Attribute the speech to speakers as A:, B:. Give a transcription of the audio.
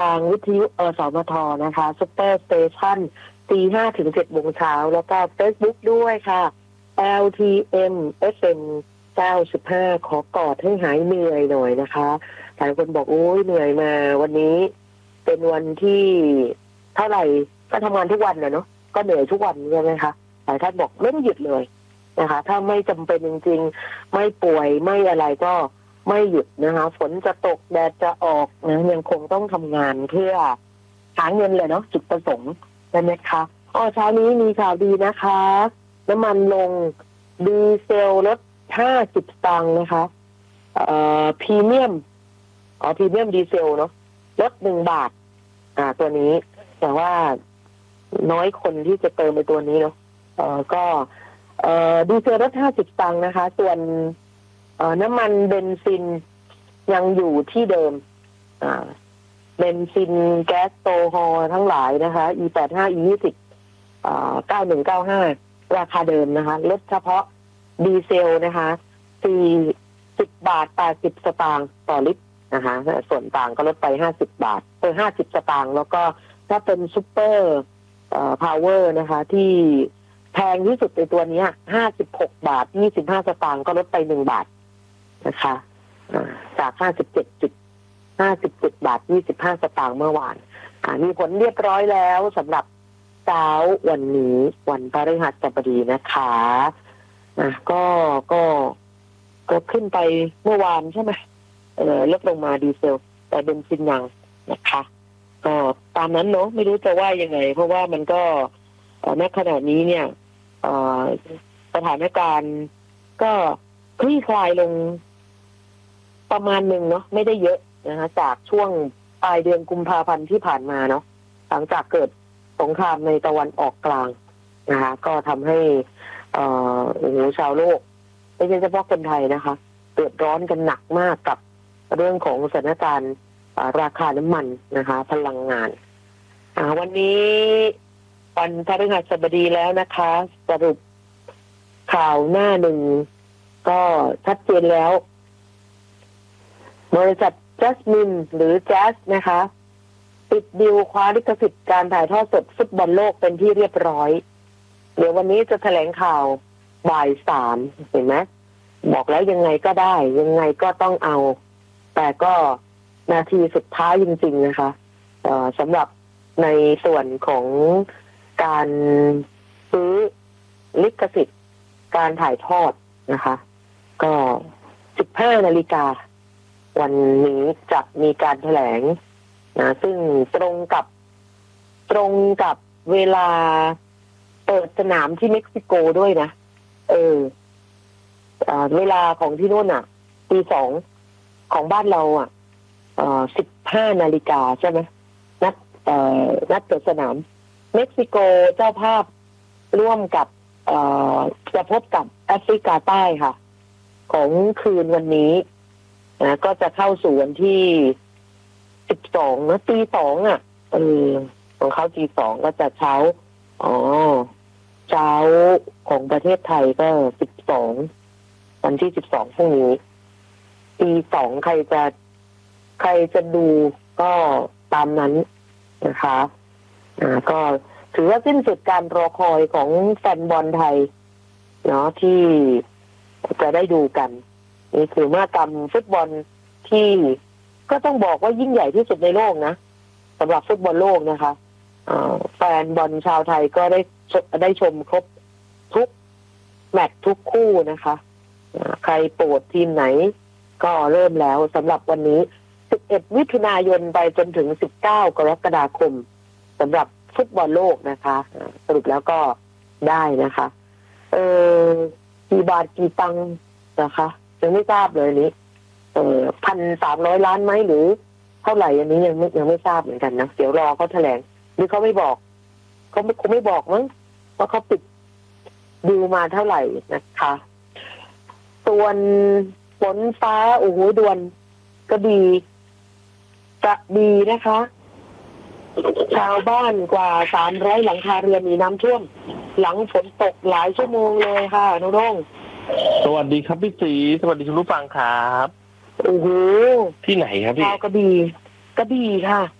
A: างวิทยุสมทนะคะซุปเปอร์สเตชันตีห้าถึง7 โมงเช้าแล้วก็ Facebook ด้วยค่ะ LTM FM 95ขอกอดให้หายเหนื่อยหน่อยนะคะหลายคนบอกโอ้ยเหนื่อยมาวันนี้เป็นวันที่เท่าไหร่ก็ทำงานทุกวันนะเนาะก็เหนื่อยทุกวันใช่ไหมคะหลายท่านบอกไม่ได้หยุดเลยนะคะถ้าไม่จำเป็นจริงๆไม่ป่วยไม่อะไรก็ไม่หยุดนะคะฝนจะตกแดดจะออกนะยังคงต้องทำงานเพื่อหาเงินเลยเนาะจุดประสงค์นะคะเช้านี้มีข่าวดีนะคะน้ำมันลงดีเซลลด50 สตางค์นะคะพรีเมียมดีเซลเนาะลด1 บาทตัวนี้แต่ว่าน้อยคนที่จะเติมไปตัวนี้เนาะก็ดีเซลลด50 สตางค์นะคะส่วนน้ำมันเบนซินยังอยู่ที่เดิมเบนซินแก๊สโซฮอล์ทั้งหลายนะคะ E85 E20 9195ราคาเดิมนะคะลดเฉพาะดีเซลนะคะ40 บาท 80 สตางค์ต่อลิตรนะคะส่วนต่างก็ลดไป50 บาท50 สตางค์แล้วก็ถ้าเป็นซุปเปอร์พาวเวอร์นะคะที่แพงที่สุดในตัวนี้56 บาท 25 สตางค์ก็ลดไป1 บาทนะคะจาก57 บาท 25 สตางค์เมื่อวานมีผลเรียบร้อยแล้วสำหรับเช้าวันนี้วันพฤหัสบดีนะคะก็ขึ้นไปเมื่อวานใช่ไหมลดลงมาดีเซลแต่เบนซินยังนะคะก็ตามนั้นเนาะไม่รู้จะว่ายังไงเพราะว่ามันก็ณขณะนี้เนี่ยสถานการณ์ก็คลี่คลายลงประมาณหนึ่งเนาะไม่ได้เยอะนะคะจากช่วงปลายเดือนกุมภาพันธ์ที่ผ่านมาเนาะหลังจากเกิดสงครามในตะวันออกกลางนะคะก็ทำให้ชาวโลกไม่ใช่เฉพาะคนไทยนะคะเดือดร้อนกันหนักมากกับเรื่องของสถานการณ์ราคาน้ำมันนะคะพลังงานวันนี้วันพฤหัสบดีแล้วนะคะสรุปข่าวหน้าหนึ่งก็ชัดเจนแล้วบริษัทจัสมินหรือแจ๊สนะคะปิดดีลคว้าลิขสิทธิ์การถ่ายทอดสดฟุตบอลโลกเป็นที่เรียบร้อยเดี๋ยววันนี้จะแถลงข่าวบ่าย 3เห็นไหมบอกแล้วยังไงก็ได้ยังไงก็ต้องเอาแต่ก็นาทีสุดท้ายจริงๆนะคะสำหรับในส่วนของการซื้อลิขสิทธิ์การถ่ายทอดนะคะก็15 นาฬิกาวันนี้จะมีการแถลงนะซึ่งตรงกับเวลาเปิดสนามที่เม็กซิโกด้วยนะเวลาของที่นู่นอ่ะตี 2ของบ้านเราอ่ะ15 นาฬิกาใช่ไหมนัดเปิดสนามเม็กซิโกเจ้าภาพร่วมกับจะพบกับแอฟริกาใต้ค่ะของคืนวันนี้นะก็จะเข้าสู่วันที่12นะตี 2อ่ะของเขาตี 2ก็จะเช้าของประเทศไทยก็12วันที่12พรุ่งนี้ตี 2ใครจะดูก็ตามนั้นนะคะก็ถือว่าสิ้นสุดการรอคอยของแฟนบอลไทยเนาะที่จะได้ดูกันนี่คือมหกรรมฟุตบอลที่ก็ต้องบอกว่ายิ่งใหญ่ที่สุดในโลกนะสำหรับฟุตบอลโลกนะคะแฟนบอลชาวไทยก็ได้ชมครบทุกแมตช์ทุกคู่นะคะใครโปรดทีมไหนก็เริ่มแล้วสำหรับวันนี้11 มิถุนายนไปจนถึง19 กรกฎาคมสำหรับฟุตบอลโลกนะคะสรุปแล้วก็ได้นะคะกี่บาทกี่ตังค์นะคะยังไม่ทราบเลยนี้1,300 ล้านไหมหรือเท่าไหร่อันนี้ยังไม่ทราบเหมือนกันนะเดี๋ยวรอเขาแถลงหรือเขาไม่บอกเขาคงไม่บอกมั้งว่าเขาปิดดีลมาเท่าไหร่นะคะส่วนฝนฟ้าโอ้โหดวนกระบี่นะคะชาวบ้านกว่า300หลังคาเรือนมีน้ำท่วมหลังฝนตกหลายชั่วโมงเลยค่ะน้อง
B: สวัสดีครับพี่ศรีสวัสดีคุณผู้ฟังครับ
A: โอ้โห
B: ที่ไหนครับพี่
A: กระบี่ค่ะ